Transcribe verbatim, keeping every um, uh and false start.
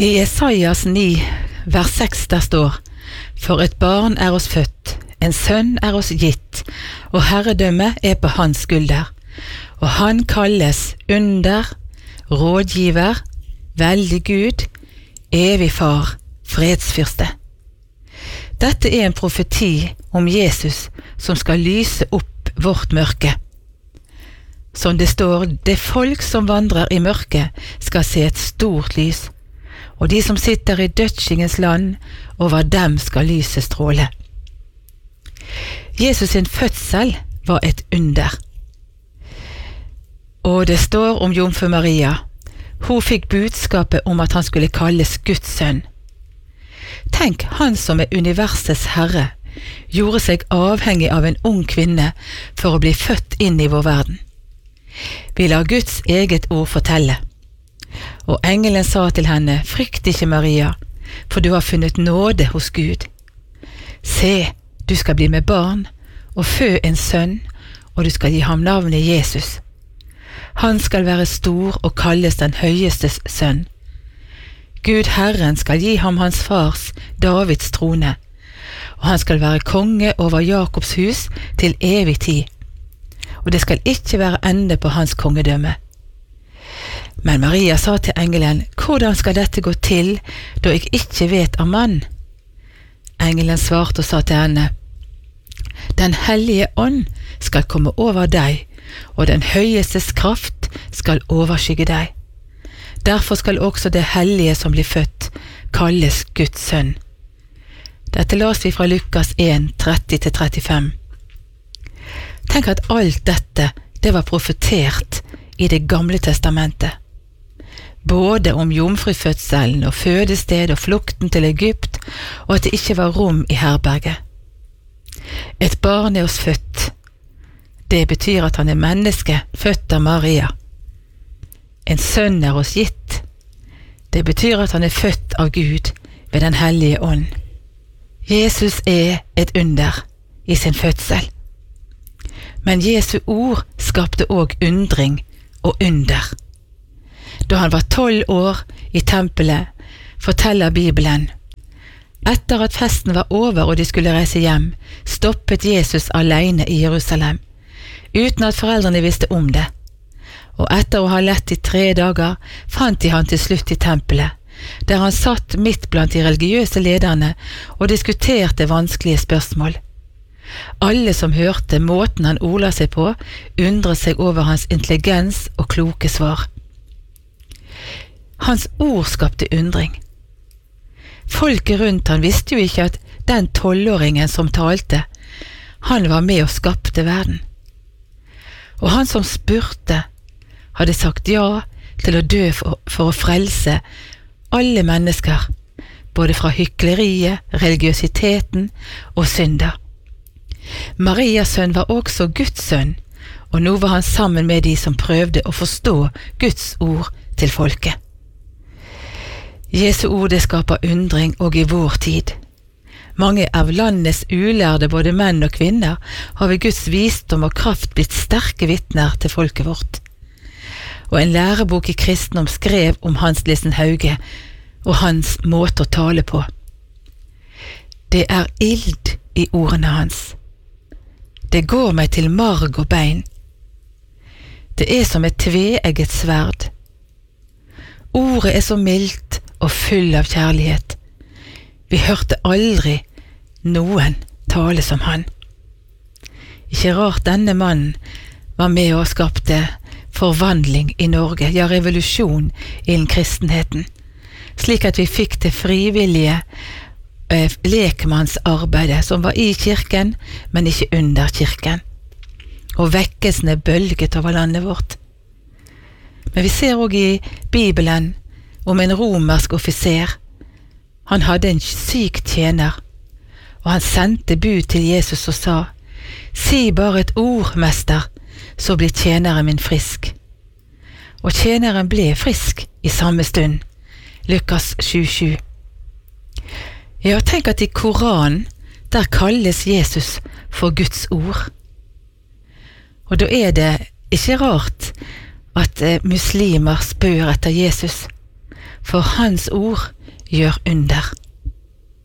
I Jesajas ni, vers seks der står: For et barn er oss født, en sønn er oss gitt, og herredømme er på hans skulder. Og han kalles under, rådgiver, veldig Gud, evig far, fredsfyrste. Dette er en profeti om Jesus som skal lyse opp vårt mørke. Som det står, det folk som vandrer i mørket skal se et stort lys, og de som sitter i dødsskyggens land, over dem skal lyset stråle. Jesus sin fødsel var et under. Og det står om jomfru Maria. Hun fikk budskapet om at han skulle kalles Guds sønn. Tenk, han som er universets herre, gjorde seg avhengig av en ung kvinne for å bli født inn i vår verden. Vi lar Guds eget ord fortelle. Og engelen sa til henne: Frykt ikke, Maria, for du har funnet nåde hos Gud. Se, du skal bli med barn og fø en sønn, og du skal gi ham navnet Jesus. Han skal være stor og kalles den høyestes sønn. Gud Herren skal gi ham hans fars, Davids trone, og han skal være konge over Jakobs hus til evig tid, og det skal ikke være ende på hans kongedømme. Men Maria sa til engelen: Hvordan skal dette gå til, da jeg ikke vet av mann? Engelen svarte og sa til henne: Den hellige ånd skal komme over deg, og den høyestes kraft skal overskygge deg. Derfor skal også det hellige som blir født kalles Guds sønn. Dette las vi fra Lukas en, tretti til trettifem. Tenk at alt dette, det var profetert i det gamle testamentet. Både om jomfrufødselen og fødested og flukten til Egypt, og at det ikke var rom i herberget. Et barn er oss født. Det betyr at han er menneske, født av Maria. En sønn er oss gitt. Det betyr at han er født av Gud ved den hellige ånd. Jesus er et under i sin fødsel. Men Jesu ord skapte også undring og under. Da han var tolv år i tempelet, forteller Bibelen: Etter at festen var over og de skulle reise hjem, stoppet Jesus alene i Jerusalem, uten at foreldrene visste om det. Og etter å ha lett i tre dager, fant de han til slutt i tempelet, der han satt midt blant de religiøse lederne og diskuterte vanskelige spørsmål. Alle som hørte måten han ordla seg på, undret seg over hans intelligens og kloke svar. Hans ord skapte undring. Folket rundt han visste jo ikke at den tolvåringen som talte, han var med og skapte verden. Og han som spurte, hadde sagt ja til å dø for, for å frelse alle mennesker, både fra hykleriet, religiøsiteten og synder. Marias sønn var også Guds sønn, og nå var han sammen med de som prøvde å forstå Guds ord til folket. Jesu ord det skaper undring og i vår tid. Mange av landets ulærde, både menn og kvinner, har ved Guds visdom og kraft blitt sterke vitner til folket vårt. Og en lærebok i kristendom skrev om Hans Nielsen Hauge og hans måte å tale på. Det er ild i ordene hans. Det går meg til marg og bein. Det er som et tveegget sverd. Ordet er så mildt og full av kjærlighet. Vi hørte aldri noen tale som han. Ikke rart denne mannen var med og skapte forvandling i Norge, ja, revolusjon innen kristenheten, slik at vi fikk det frivillige eh, lekmannsarbeidet som var i kirken, men ikke under kirken. Og vekkelsene bølget over landet vårt. Men vi ser også i Bibelen om en romersk offiser. Han hadde en syk tjener, og han sendte bud til Jesus og sa: Si bare et ord, mester, så blir tjeneren min frisk. Og tjeneren ble frisk i samme stund. Lukas sju sju. Ja, tenk at i Koranen, der kalles Jesus for Guds ord. Og da er det ikke rart at eh, muslimer spør etter Jesus, for hans ord gjør under.